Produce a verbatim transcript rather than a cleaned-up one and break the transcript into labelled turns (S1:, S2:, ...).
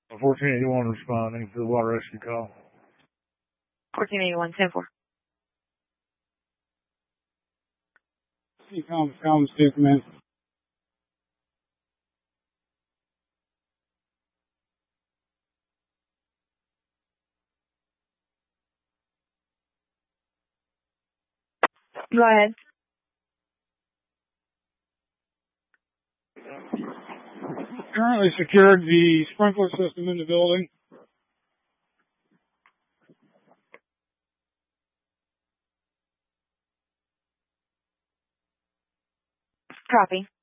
S1: fourteen eighty-one responding to the water rescue call.
S2: fourteen eighty-one, ten four.
S3: See, Calm, Calm, State Command.
S2: Go ahead.
S3: Currently secured the sprinkler system in the building.
S2: Copy.